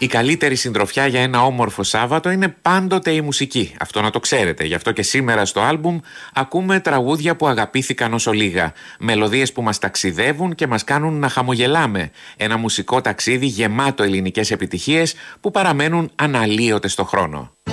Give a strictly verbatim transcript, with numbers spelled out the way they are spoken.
Η καλύτερη συντροφιά για ένα όμορφο Σάββατο είναι πάντοτε η μουσική. Αυτό να το ξέρετε. Γι' αυτό και σήμερα στο άλμπουμ ακούμε τραγούδια που αγαπήθηκαν όσο λίγα. Μελωδίες που μας ταξιδεύουν και μας κάνουν να χαμογελάμε. Ένα μουσικό ταξίδι γεμάτο ελληνικές επιτυχίες που παραμένουν αναλύωτες στο χρόνο.